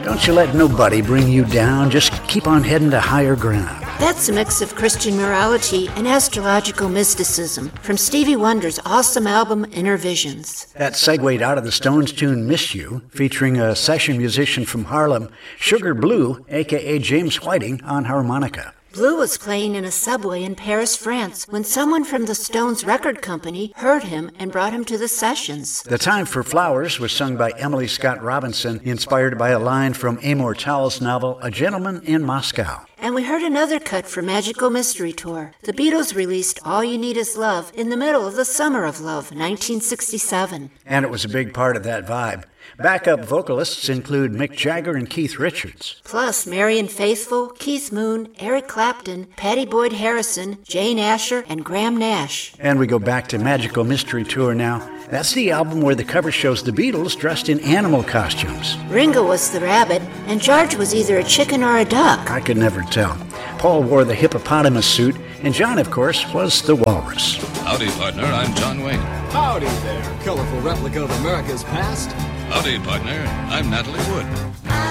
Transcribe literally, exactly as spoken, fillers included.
Don't you let nobody bring you down. Just keep on heading to higher ground. That's a mix of Christian morality and astrological mysticism from Stevie Wonder's awesome album Inner Visions. That segued out of the Stones tune Miss You, featuring a session musician from Harlem, Sugar Blue, a k a. James Whiting, on harmonica. Blue was playing in a subway in Paris, France, when someone from the Stones record company heard him and brought him to the sessions. The Time for Flowers was sung by Emily Scott Robinson, inspired by a line from Amor Towles' novel A Gentleman in Moscow. And we heard another cut for Magical Mystery Tour. The Beatles released All You Need Is Love in the middle of the Summer of Love, nineteen sixty-seven. And it was a big part of that vibe. Backup vocalists include Mick Jagger and Keith Richards. Plus Marian Faithfull, Keith Moon, Eric Clapton, Patty Boyd Harrison, Jane Asher, and Graham Nash. And we go back to Magical Mystery Tour now. That's the album where the cover shows the Beatles dressed in animal costumes. Ringo was the rabbit, and George was either a chicken or a duck. I could never tell. Paul wore the hippopotamus suit, and John, of course, was the walrus. Howdy, partner. I'm John Wayne. Howdy there, colorful replica of America's past. Howdy, partner. I'm Natalie Wood.